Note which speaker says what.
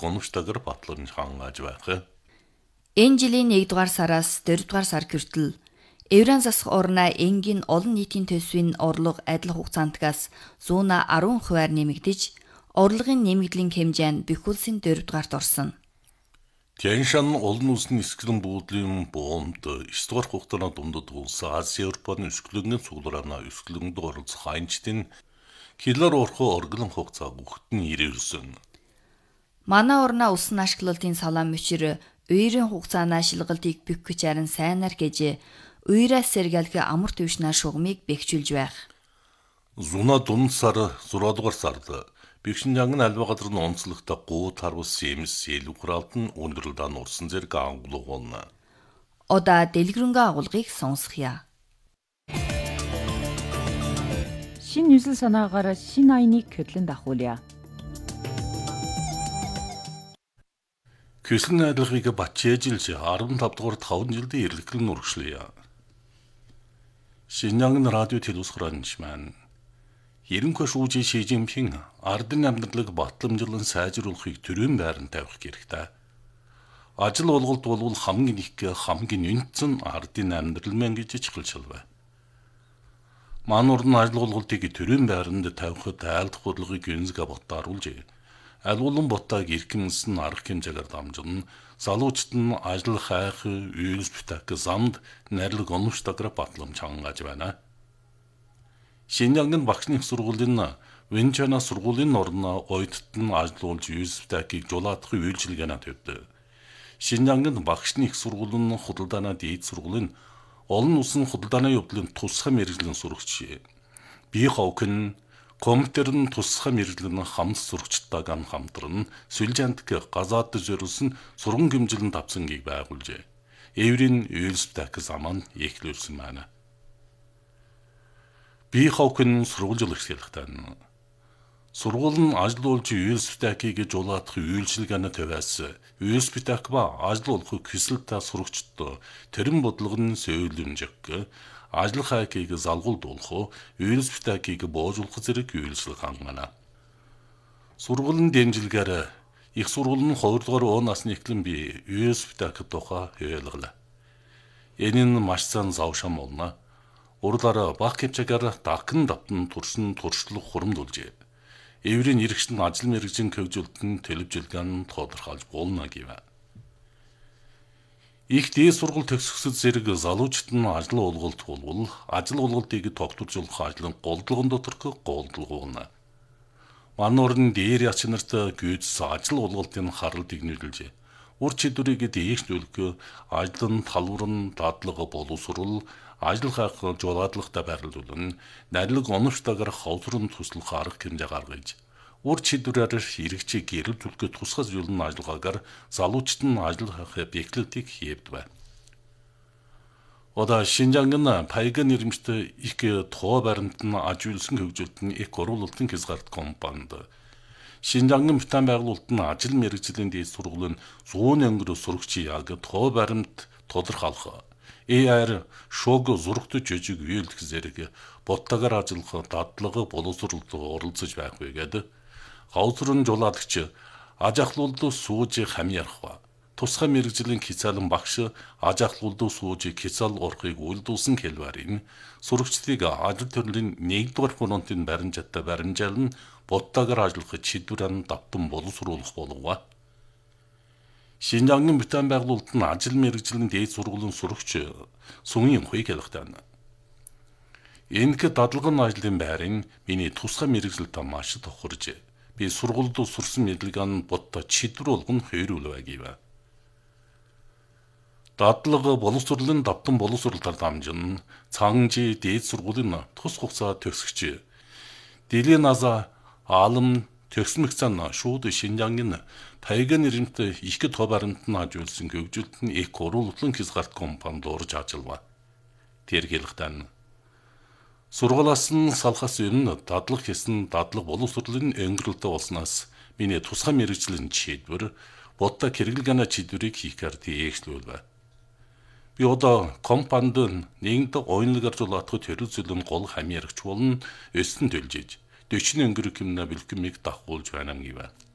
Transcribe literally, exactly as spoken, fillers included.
Speaker 1: оновчтойгоор батламж хангааж байх.
Speaker 2: Энэ жилийн нэгдүгээр сараас дөрөвдүгээр сар хүртэл Евран засах орноо энгийн олон нийтийн төсвийн орлого адил хугацаантгаас зуун арван хувиар нэмэгдэж, орлогын нэмэгдлийн хэмжээ нь бүх улсын дөрөвдүгээрт орсон.
Speaker 1: Тяншан олон улсын эсгэлэн буудлын бомд эсдүгээр хугацааны дундад улс Ази Европын эсгэлэнгийн цуглараана эсгэлэнд оролцох айнчдын хилээр орхоо орглон хугацаа бүхтэн ирээсэн.
Speaker 2: Манай орноо усан ашиглалтын салаан мөчөр уйрын хугацаанаа шилгалтыг бөхөж харин сайнаар гэж уйраас сэргэлгэ амар төвшнаа шугамыг бэхжүүлж байх.
Speaker 1: Зуна дунд сар зурааduгаар сард Бэкшинжангын альва газрын онцлогтой гуу тарвс семс сэлүграалт нь өндөрлөдөн урсан зэрэг ангуулгуна.
Speaker 2: Одаа дэлгэрэнгээ агуулгыг сонсхийа.
Speaker 3: Шин 뉴스 санаагаар шин айныг хөдлөн дахуулъя.
Speaker 1: Көслөн найдлагыг бачээжилж арван тав дугаар таван жилдээ ирлэхлэн урагшлая. Шинжаангын радио телевизхранч маань Ерөнхий шүүжийн Ши Жинпин ардын амьдралыг батламжлан сайжруулахыг төрийн байранд тавих хэрэгтэй. Ажил олголт болвол хамгийн их хамгийн үнэцэн ардын амьдрал мэн гэж чиглэлшилвэ. Мануурн ажил олголтыг төрийн байранд тавихад айлдах бодлогыг гүнзгий ботааруулж, аль болон ботааг эрхэмсэн арга хэмжээгээр дамжин, залуучд нь ажил хайх, үйлс бүтэх замд найрлаг оновчтойгоор батламж хангааж байна. Шинжаангын багшны их сургуулийн Венчана сургуулийн орно оюутд нь ажилуулж үйлс бүтэхийг жуулаадахын үйлчилгээнэ тавьдаг. Шинжаангын багшны их сургуулийн худалдааны дээд сургуулийн олон улсын худалдааны явдлын тусгай мэргэжлийн сурагч. Бие ховкн компьютерын тусгай мэргэжлийн хамт сурагчтайг хамтран сүлжээнд газаад зориулсан сурган хэмжилэн давцангийг байгуулжээ. Еврийн үйлс бүтээх замаа эхлүүлсэн байна. Бие ховкн сургуулж хэлэхтэй. Сургууль нь ажилуулж үйлс бүтэхийг жуулаадах үйлчилгээний тавиас үйлс бүтээх ба ажил олохыг хүсэлтэй сурагчд тэрэн бодлого нь сөүлэмжих, ажил хайхыг залгуулдуулах, үйлс бүтэхийг боожуулах зэрэг үйлчлэг хангана. Сургуулийн дэмжлэгээр их сургууль нь хоёр дугаар насны эхлэн би үйлс бүтээх тухай хэлгэлээ. Энэ нь маш сайн завшаан болно. Урлаараа баг хэмжээгээр дахин давтан турсан туршлага хуримдуулжээ. Еврийн иргэж нь ажил мэргэжийн хөгжүүлэлтэн төлөвлөлгөн тодорхойлж болно гэв. Их дээд сургууль төгсгөсөд зэрэг залуучд нь ажил олголт болвол ажил олголтыг тогтворжуулах ажлын голдлогон доторх голдлого болно. Мануурн дээр яч нарт гүйц ажил олголтын харалтыг нийлүүлжээ. Ур чидүрийг дээшлүүлэх, ажлын талварн дадлага боловсрол, ажил хайх жуулаадлагатай байрлуулна, найрлаг оновчтойгоор ховсрон туслах арга хэмжээ гаргаж, ур чидүрээр хэрэгжийг гэрэл зүлгээ тусгай зүйлэн ажиллагаагаар залуучд нь ажил хайх бэхлэлтийг хийвдвэ. Одаа Шинжаангын пайган нэрмжтэй их тоо баримт нь ажиулсан хөгжүүлэлтэн их оруулалтын хязгаарт компанид Шинжаангын битэн байгуулалт нь ажил мэргэжлийн дээд сургуулийн зуун өнгөр сурагчийн яг тоо баримт тодорхойлох. эй ар шог зургт жижиг үйлдэх зэрэг боттагаар ажиллах дадлага боловсролд оролцож байх байгээд хавцрын жуулаалагч аж ахлуулд сууж хамьярах ба тусгай мэргэжлийн хязгаалan багш аж ахлуулд сууж хязгаал орохыг үйлдүүлсэн хэлбэрийн сурагчдыг ажил төрлийн нэгдүгээр фронтын баримжаатай баримжаалан боттагаар ажиллах чидвэрэн давтан боловсруулах болов. Шинжаангын битэн байгуулалт нь ажил мэргэжлийн дээд сургуулийн сурагч сүмийн хуйг хэлэхтэй. Энэхэ дадлагын ажлын байрын миний тусгай мэргэжилтэй маш тохирж би сургуульд сурсан мэдлэгийн бодтой чидвэр болгон хоёруулваа гэв. Дадлага боловсролын давтан боловсролоор дамжин цаанжи дээд сургуулийн тус хугацаа төгсөгч Дилийн аза аалам төгсмөгцөн шууд Шинжаангын пайган нэрмтэй их тоо баримт нь ажиулсан хөгжүүлэлт нь их оруулалтын хязгаарт компанид орж ажиллав. Тэр хэлэхдээ сургуулиас нь салхаас өмнө дадлаг хийсэн дадлаг боловсролын өнгөрөлтөө болсноос миний тусгай мэргэжлийн чидвэр бодтой хэрэглэгээний чидвэрийг хийхээр дээшлүүлвэ. Би одоо компанид нэгэнт ойнлогоор жуулаадах төрөл зүйлэн гол хамьярагч болон өсөн төлжиж дөчнө өнгөрөх юмна бэлгэмийг дахуулж байна гэв.